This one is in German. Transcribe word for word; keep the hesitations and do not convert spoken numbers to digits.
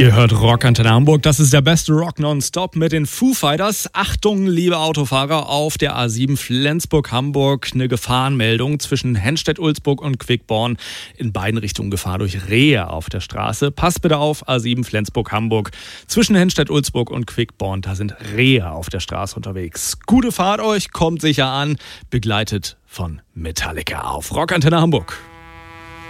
Ihr hört Rockantenne Hamburg, das ist der beste Rock nonstop mit den Foo Fighters. Achtung, liebe Autofahrer, auf der A sieben Flensburg-Hamburg eine Gefahrenmeldung zwischen Henstedt-Ulzburg und Quickborn. In beiden Richtungen Gefahr durch Rehe auf der Straße. Passt bitte auf, A sieben Flensburg-Hamburg. Zwischen Henstedt-Ulzburg und Quickborn, da sind Rehe auf der Straße unterwegs. Gute Fahrt euch, kommt sicher an, begleitet von Metallica auf Rockantenne Hamburg.